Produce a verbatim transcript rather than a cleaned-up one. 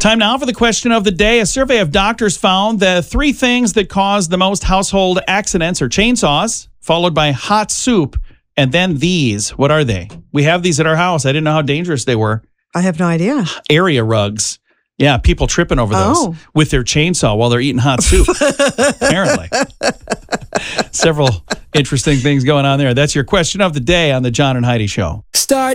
Time now for the question of the day. A survey of doctors found that three things that cause the most household accidents are chainsaws, followed by hot soup, and then these. What are they? We have these at our house. I didn't know how dangerous they were. I have no idea. Area rugs. Yeah, people tripping over those Oh. with their chainsaw while they're eating hot soup. Apparently. Several interesting things going on there. That's your question of the day on the John and Heidi Show. Start